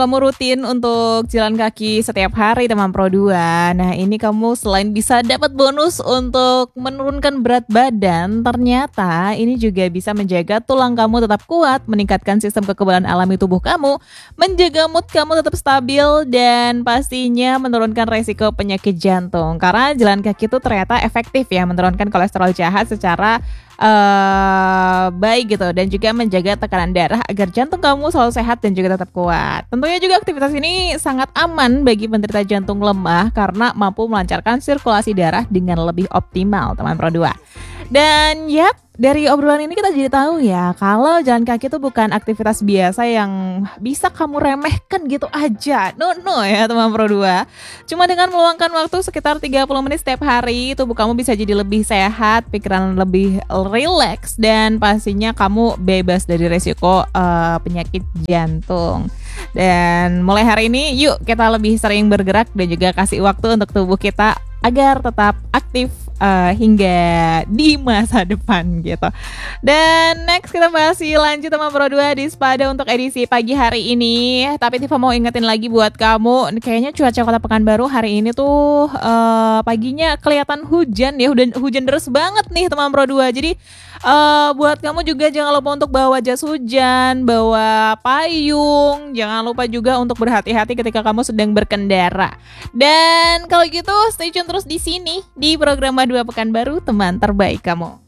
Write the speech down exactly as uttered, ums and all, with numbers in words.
Kamu rutin untuk jalan kaki setiap hari teman Pro dua. Nah ini kamu selain bisa dapat bonus untuk menurunkan berat badan, ternyata ini juga bisa menjaga tulang kamu tetap kuat, meningkatkan sistem kekebalan alami tubuh kamu, menjaga mood kamu tetap stabil, dan pastinya menurunkan resiko penyakit jantung. Karena jalan kaki itu ternyata efektif ya menurunkan kolesterol jahat secara Uh, baik gitu, dan juga menjaga tekanan darah agar jantung kamu selalu sehat dan juga tetap kuat. Tentunya juga aktivitas ini sangat aman bagi penderita jantung lemah karena mampu melancarkan sirkulasi darah dengan lebih optimal teman Pro dua. Dan yap, dari obrolan ini kita jadi tahu ya kalau jalan kaki itu bukan aktivitas biasa yang bisa kamu remehkan gitu aja. No no ya teman Pro dua. Cuma dengan meluangkan waktu sekitar tiga puluh menit setiap hari, tubuh kamu bisa jadi lebih sehat, pikiran lebih rileks, dan pastinya kamu bebas dari resiko uh, penyakit jantung. Dan mulai hari ini yuk kita lebih sering bergerak dan juga kasih waktu untuk tubuh kita agar tetap aktif uh, hingga di masa depan gitu. Dan next kita masih lanjut sama Pro dua di Spada untuk edisi pagi hari ini. Tapi Tifa mau ingetin lagi buat kamu, kayaknya cuaca Kota Pekanbaru hari ini tuh uh, paginya kelihatan hujan ya, hujan hujan deras banget nih teman Pro dua. Jadi uh, buat kamu juga jangan lupa untuk bawa jas hujan, bawa payung, jangan lupa juga untuk berhati-hati ketika kamu sedang berkendara. Dan kalau gitu stay tune terus di sini di program Dua Pekanbaru, teman terbaik kamu.